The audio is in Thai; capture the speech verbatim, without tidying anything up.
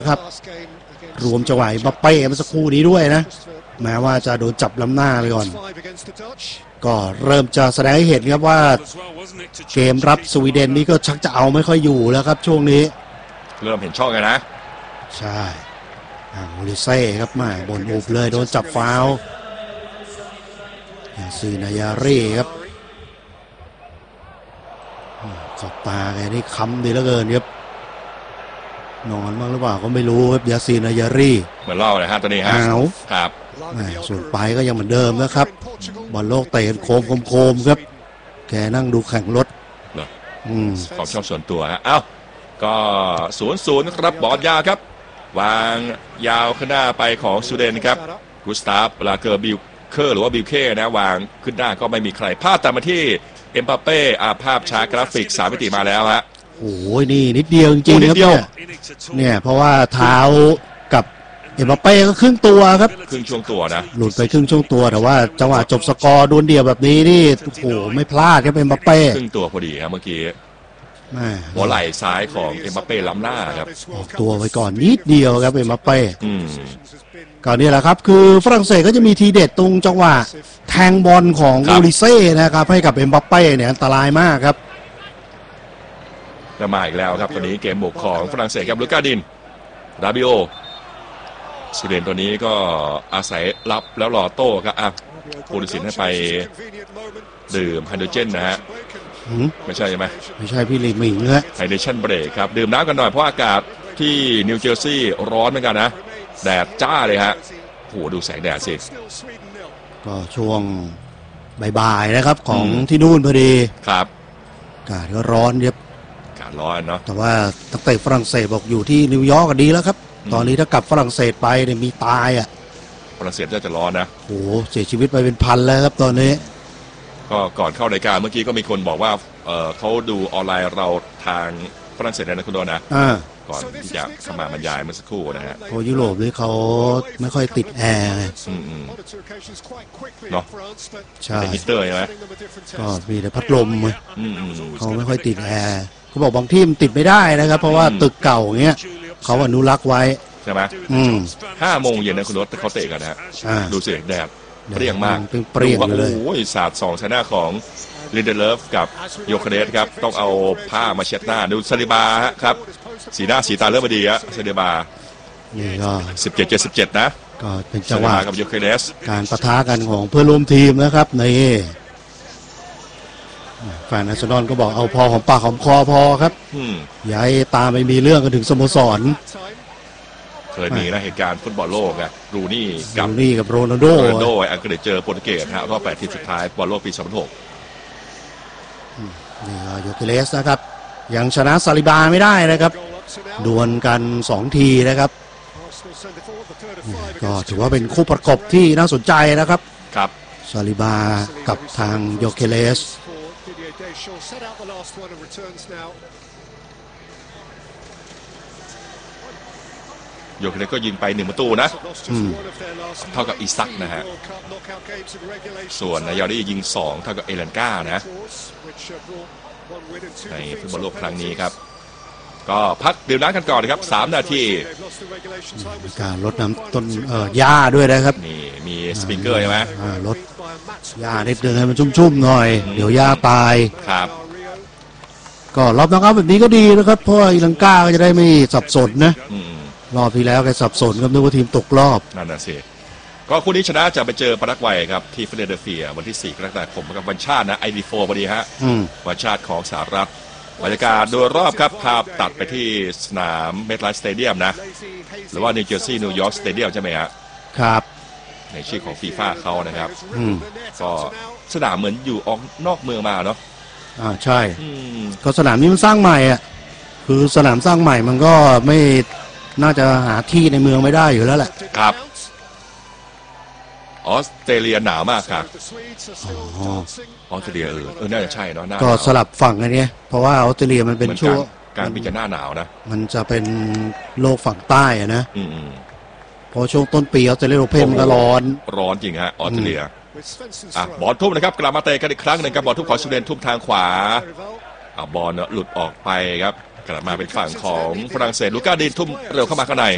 ครับรวมจังหวะบัปเป้เมื่อสักครู่นี้ด้วยนะแม้ว่าจะโดนจับล้ำหน้าไปก่อนก็เริ่มจะแสดงให้เห็นครับว่าเกมรับสวีเดนนี่ก็ชักจะเอาไม่ค่อยอยู่แล้วครับช่วงนี้เริ่มเห็นช่องกันนะใช่โอลิเซ่ครับมาบนอุบเลยโดนจับฟาวล์ซีนายารีครับขอบตาแกนี่ค้ำดีเหลือเกินครับนอนบ้างหรือเปล่าก็ไม่รู้ครับยาซีนายารีเหมือนเล่าเลยฮะตัวนี้ฮะครับส่วนไปก็ยังเหมือนเดิมนะครับบอลโลกเตะโคมโคมครับแกนั่งดูแข่งรถของช่องส่วนตัวฮะเอ้าก็ศูนย์ศูนย์ครับบอลยาวครับวางยาวขึ้นหน้าไปของสวีเดนครับกุสตาฟลาเกอร์บิลเคอร์หรือว่าบิลเค้นะวางขึ้นหน้าก็ไม่มีใครภาพตามมาที่เอ็มบัปเป้อาภาพช้ากราฟิกสามมิติมาแล้วฮะโอ้ยนี่นิดเดียวจริงๆครับเนี่ยเนี่ยเพราะว่าเท้ากับเอ็มบัปเป้ก็ครึ่งตัวครับครึ่งช่วงตัวนะหลุดไปครึ่งช่วงตัวแต่ว่าจังหวะจบสกอร์ดวลเดียวแบบนี้นี่โอ้โหไม่พลาดครับเอ็มบัปเป้ครึ่งตัวพอดีครับเมื่อกี้หัวไหล่ซ้ายของเอ็มบัปเป้ล้ำหน้าครับออกตัวไว้ก่อนนิดเดียวครับเอ็มบัปเป้ก่อนนี้แหละครับคือฝรั่งเศสก็จะมีทีเด็ดตรงจังหวะแทงบอลของโอลิเซ่นะครับให้กับเอ็มบัปเป้เนี่ยอันตรายมากครับจะมาอีกแล้วครับตอนนี้เกมบุกของฝรั่งเศสครับลูก้าดินดาบิโอสวีเดนตัวนี้ก็อาศัยรับแล้วรอโต้ครับอ่ะผู้ตัดสินให้ไปดื่มไฮโดรเจนนะฮะไม่ใช่ใช่ไหมไม่ใช่พี่ลิมิงนะไฮเดรชั่นเบรกครับดื่มน้ำกันหน่อยเพราะอากาศที่นิวเจอร์ซีย์ร้อนเหมือนกันนะแดดจ้าเลยฮะโหดูแสงแดดสิก็ช่วงบ่ายๆนะครับของที่นู่นพอดีครับอากาศก็ร้อนเยอะอากาศร้อนเนาะแต่ว่านักเตะฝรั่งเศสบอกอยู่ที่นิวยอร์กก็ดีแล้วครับตอนนี้ถ้ากลับฝรั่งเศสไปเนี่ยมีตายอ่ะฝรั่งเศสจะจะร้อนนะโอ้เสียชีวิตไปเป็นพันแล้วครับตอนนี้ก็ก่อนเข้ารายการเมื่อกี้ก็มีคนบอกว่าเออเขาดูออนไลน์เราทางฝรั่งเศสนะคุณโดนนะก่อนที่จะเข้ามาบรรยายเมื่อสักครู่นะฮะโอ้ยุโรปนี่เขาไม่ค่อยติดแอร์เนาะใช่ฮีตเตอร์ใช่ไหมก็มีแต่พัดลมเขาไม่ค่อยติดแอร์เขาบอกบางที่มันติดไม่ได้นะครับเพราะว่าตึกเก่าอย่างเงี้ยเขาอนุรักษ์ไว้ใช่ไหมห้าโมงเย็นนะคุณรถเขาเตะกันนะฮะดูเสียงแดดเปรี้ยงมากเปรี้ยงเลยโอ้ยศาสตร์สองชนะของลินเดเลฟกับโยคเดสครับต้องเอาผ้ามาเช็ดหน้าดูซาลิบาครับสีหน้าสีตาเริ่มดีฮะซาลิบานี่ก็สิบเจ็ดเจ็ดสิบเจ็ดนะก็เป็นจังหวะกับโยคเดสการปะทะกันของเพื่อนร่วมทีมนะครับในแฟนอาร์เซนอลก็บอกเอาพอของปากของคอพอครับอย่าให้ตามไปมีเรื่องกันถึงสโมสรเคยมีนะเหตุการณ์ฟุตบอลโลกอะรูนี่กับรูนี่กับโรนัลโดโรนัลโดอังกฤษเจอโปรตุเกสฮะรอบแปดทีมสุดท้ายฟุตบอลโลกปีสองพันหกนี่ก็โยเคเลสนะครับยังชนะซาลิบาไม่ได้นะครับดวลกันสองทีนะครับก็ถือว่าเป็นคู่ประกบที่น่าสนใจนะครับครับซาลิบากับทางโยเคเลสโยเคเลสก็ยิงไปหนึ่งประตูนะเท่ากับอีซักนะฮะส่วนนายอรี่ยิงสองเท่ากับเอลันก้านะในฟุตบอลโลกครั้งนี้ครับก็พักดื่มน้ำกันก่อนนะครับสามนาทีมีการลดน้ำต้นเอ่อหญ้าด้วยนะครับนี่มีสปริงเกอร์ใช่ไหมลดหญ้านิดนึงให้มันชุ่มๆหน่อยเดี๋ยวหญ้าตายครับก็รอบน้องเอาแบบนี้ก็ดีนะครับเพราะเอลันก้าก็จะได้ไม่สับสนนะรอบที่แล้วแกสับสนครับนึกว่าทีมตกรอบนั่นน่ะสิก็คู่นี้ชนะจะไปเจอปารากวัยครับที่ฟิลาเดลเฟียวันที่สี่กรกฎาคมกับวันชาตินะไอดีโฟพอดีฮะวันชาติของสหรัฐบรรยากาศโดยรอบครับภาพตัดไปที่สนามเมทไลฟ์สเตเดียมนะหรือว่านิวเจอร์ซีย์นิวยอร์กสเตเดียมใช่ไหมฮะครับในชื่อของฟีฟ่าเขานะครับก็สนามเหมือนอยู่ออกนอกเมืองมาเนาะอ่าใช่ก็สนามนี้มันสร้างใหม่อ่ะคือสนามสร้างใหม่มันก็ไม่น่าจะหาที่ในเมืองไม่ได้อยู่แล้วแหละครับออสเตรเลียหนาวมากครับอ๋อออสเตรเลียเออเออน่าจะใช่เนาะก็สลับฝั่งกันเนี่ยเพราะว่าออสเตรเลียมันเป็นช่วงการปีจะหน้าหนาวนะมันจะเป็นโลกฝั่งใต้อะนะพอช่วงต้นปีออสเตรเลียโอเพ่นมันก็ร้อนร้อนจริงฮะออสเตรเลียอ่ะบอลทุ่มนะครับกลับมาเตะกันอีกครั้งหนึ่งกับบอลทุ่มของสวีเดนทุ่มทางขวาอ่ะบอลหลุดออกไปครับกลับมาเป็นฝั่งของฝรั่งเศสลูก้าดินทุ่มเร็วเข้ามาข้างใน